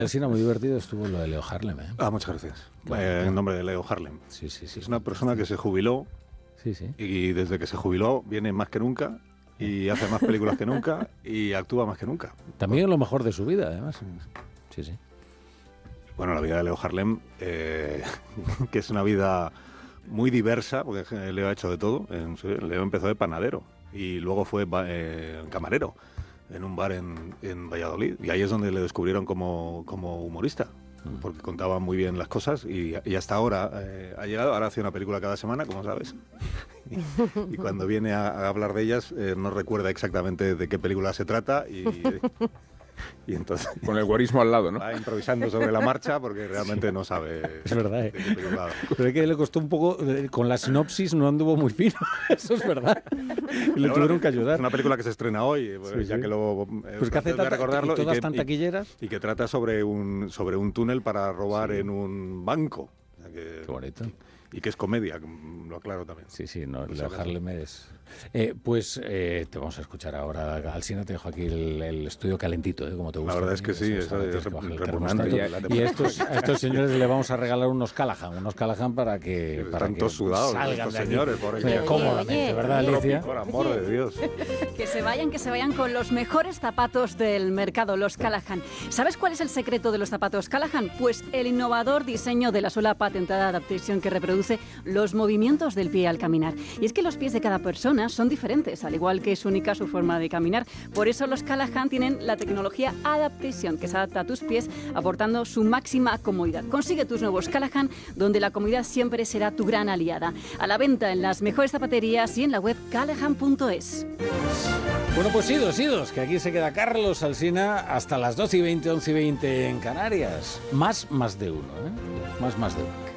Alsina, muy divertido estuvo lo de Leo Harlem, ¿eh? Muchas gracias. Claro. En nombre de Leo Harlem. Sí. Es una persona que se jubiló Sí. y desde que se jubiló viene más que nunca y hace más películas que nunca y actúa más que nunca. También lo mejor de su vida, además. Sí. Bueno, la vida de Leo Harlem, que es una vida muy diversa, porque Leo ha hecho de todo. Leo empezó de panadero y luego fue camarero en un bar en Valladolid. Y ahí es donde le descubrieron como humorista, porque contaba muy bien las cosas y hasta ahora ha llegado. Ahora hace una película cada semana, como sabes. Y cuando viene a hablar de ellas no recuerda exactamente de qué película se trata y entonces con el guarismo al lado, ¿no? Va improvisando sobre la marcha porque realmente no sabe. Es verdad, de qué película. Pero es que le costó un poco, con la sinopsis no anduvo muy fino, eso es verdad. Y le tuvieron que ayudar. Es una película que se estrena hoy, ya que lo... Pues que hace recordarlo, todas tan taquilleras. Y que trata sobre un túnel para robar en un banco. O sea que, qué bonito. Y que es comedia, lo aclaro también. Sí, no, Leo Harlem es... te vamos a escuchar ahora. Alsina, te dejo aquí el estudio calentito, como te gusta. La verdad es que sí, es repugnante. Y a estos señores le vamos a regalar unos Callahan para que todos sudados salgan estos de aquí, señores, cómodamente, ¿verdad, Alicia? Por amor de Dios. Que se vayan con los mejores zapatos del mercado, los Callahan. ¿Sabes cuál es el secreto de los zapatos Callahan? Pues el innovador diseño de la suela patentada Adaptation que reproduce los movimientos del pie al caminar. Y es que los pies de cada persona son diferentes, al igual que es única su forma de caminar. Por eso los Callahan tienen la tecnología Adaptation, que se adapta a tus pies, aportando su máxima comodidad. Consigue tus nuevos Callahan, donde la comodidad siempre será tu gran aliada. A la venta en las mejores zapaterías y en la web callahan.es. Bueno, pues idos, que aquí se queda Carlos Alsina hasta las 12:20, 11:20 en Canarias. Más de uno, ¿eh? Más de uno.